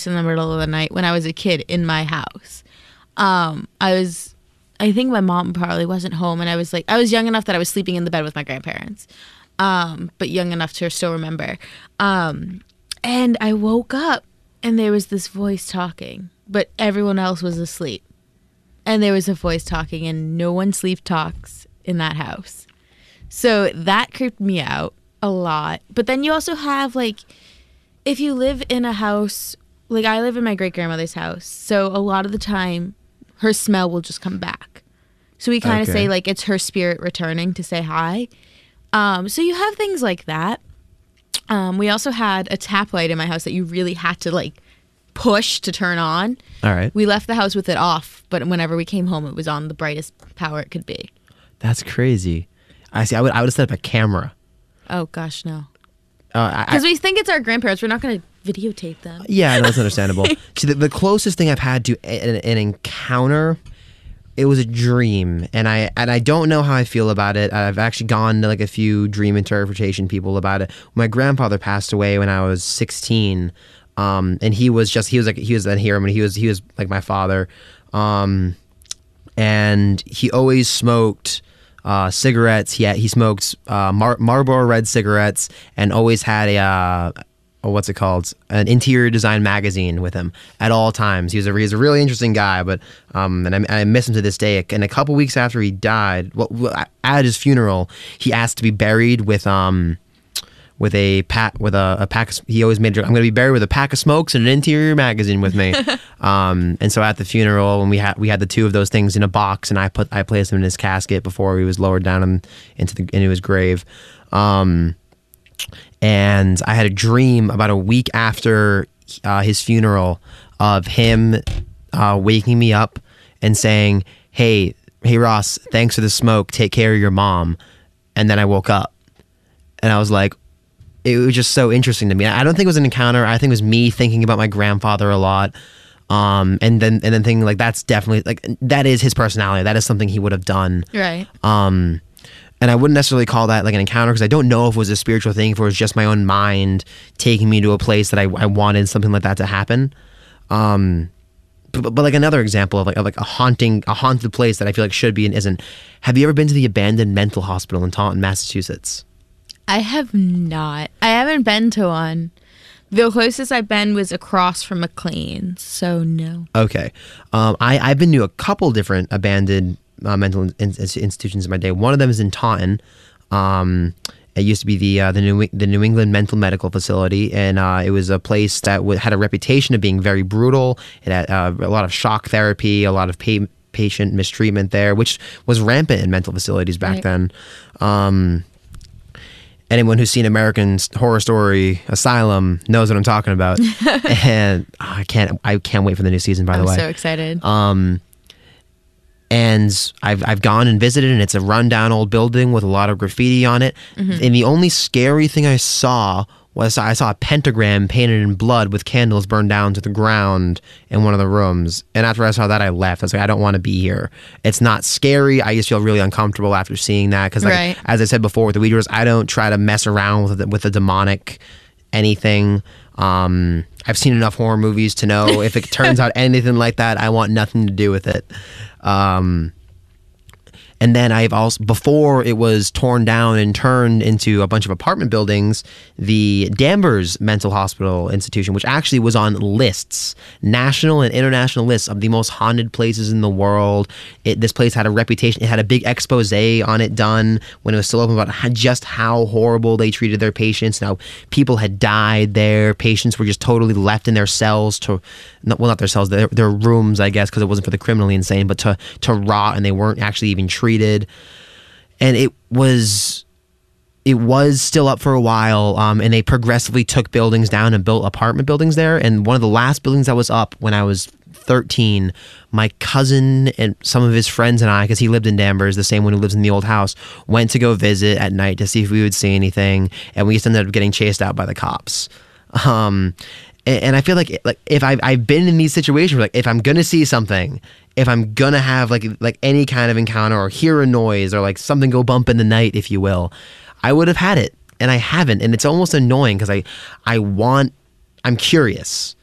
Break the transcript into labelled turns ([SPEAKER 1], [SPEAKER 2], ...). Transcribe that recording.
[SPEAKER 1] voice in the middle of the night when I was a kid in my house. I think my mom probably wasn't home, and I was young enough that I was sleeping in the bed with my grandparents, but young enough to still remember. And I woke up, and there was this voice talking, but everyone else was asleep. And there was a voice talking, and no one sleep talks in that house. So that creeped me out a lot. But then you also have, like, if you live in a house, like I live in my great-grandmother's house, so a lot of the time her smell will just come back. So we kind of say, like, it's her spirit returning to say hi. So you have things like that. We also had a tap light in my house that you really had to, like, push to turn on.
[SPEAKER 2] All right.
[SPEAKER 1] We left the house with it off, but whenever we came home, it was on the brightest power it could be.
[SPEAKER 2] That's crazy. I see. I would have set up a camera.
[SPEAKER 1] Oh, gosh, no. Because we think it's our grandparents. We're not going to videotape them.
[SPEAKER 2] Yeah, no, that's understandable. See, the closest thing I've had to an encounter, it was a dream, and I don't know how I feel about it. I've actually gone to like a few dream interpretation people about it. My grandfather passed away when I was 16, and he was a hero. I mean, he was like my father, and he always smoked cigarettes. He smoked Marlboro Red cigarettes, and always had what's it called? An interior design magazine with him at all times. He's a really interesting guy, but and I miss him to this day. And a couple weeks after he died, at his funeral, he asked to be buried with a pack. He always made a joke, I'm going to be buried with a pack of smokes and an interior magazine with me. And so at the funeral, when we had the two of those things in a box, and I placed him in his casket before he was lowered down into his grave. And I had a dream about a week after his funeral of him waking me up and saying, hey Ross, thanks for the smoke, take care of your mom. And then I woke up, and I was like, it was just so interesting to me. I don't think it was an encounter. I think it was me thinking about my grandfather a lot. And then thinking, like, that's definitely, like, that is his personality. That is something he would have done.
[SPEAKER 1] Right.
[SPEAKER 2] And I wouldn't necessarily call that like an encounter, because I don't know if it was a spiritual thing, if it was just my own mind taking me to a place that I wanted something like that to happen. But like another example of like a haunted place that I feel like should be and isn't. Have you ever been to the abandoned mental hospital in Taunton, Massachusetts?
[SPEAKER 1] I have not. I haven't been to one. The closest I've been was across from McLean, so no. Okay.
[SPEAKER 2] I've been to a couple different abandoned mental institutions in my day. One of them is in Taunton. It used to be the New England Mental Medical Facility, and it was a place that had a reputation of being very brutal. It had a lot of shock therapy, a lot of patient mistreatment there, which was rampant in mental facilities back then. Anyone who's seen American Horror Story Asylum knows what I'm talking about. And I can't wait for the new season, by the way.
[SPEAKER 1] I'm so excited.
[SPEAKER 2] And I've gone and visited, and it's a rundown old building with a lot of graffiti on it. Mm-hmm. And the only scary thing I saw was I saw a pentagram painted in blood with candles burned down to the ground in one of the rooms. And after I saw that, I left. I was like, I don't want to be here. It's not scary. I just feel really uncomfortable after seeing that. Because as I said before with the Ouija, I don't try to mess around with the demonic anything. I've seen enough horror movies to know if it turns out anything like that, I want nothing to do with it. And then I've also, before it was torn down and turned into a bunch of apartment buildings, the Danvers Mental Hospital Institution, which actually was on lists, national and international lists of the most haunted places in the world. This place had a reputation. It had a big expose on it done when it was still open about just how horrible they treated their patients. Now, people had died there. Patients were just totally left in their cells not their cells, their rooms, I guess, because it wasn't for the criminally insane, but to rot, and they weren't actually even treated. And it was still up for a while, and they progressively took buildings down and built apartment buildings there. And one of the last buildings that was up when I was 13, my cousin and some of his friends and I, because he lived in Danvers, the same one who lives in the old house, went to go visit at night to see if we would see anything, and we just ended up getting chased out by the cops. And I feel like if I've been in these situations where, like, if I'm gonna see something, if I'm gonna have like any kind of encounter or hear a noise or like something go bump in the night, if you will, I would have had it, and I haven't, and it's almost annoying because I'm curious.